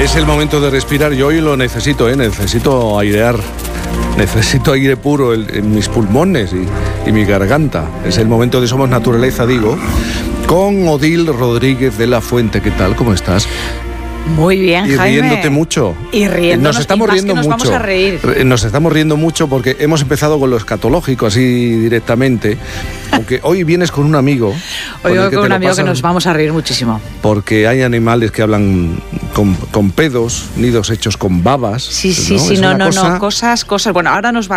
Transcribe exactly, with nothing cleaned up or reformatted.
Es el momento de respirar. Yo hoy lo necesito, ¿eh? Necesito airear. Necesito aire puro en, en mis pulmones y, y mi garganta. Es el momento de Somos Naturaleza, digo, con Odil Rodríguez de la Fuente. ¿Qué tal? ¿Cómo estás? Muy bien, y Jaime. Y riéndote mucho. Y riéndonos, nos estamos y más riendo que nos mucho. Vamos a reír. Nos estamos riendo mucho porque hemos empezado con lo escatológico, así directamente. Aunque hoy vienes con un amigo. Hoy con, con, con un amigo que nos vamos a reír muchísimo. Porque hay animales que hablan con, con pedos, nidos hechos con babas. Sí, sí, ¿no? sí, es no, una no, cosa... no, cosas, cosas. Bueno, ahora nos va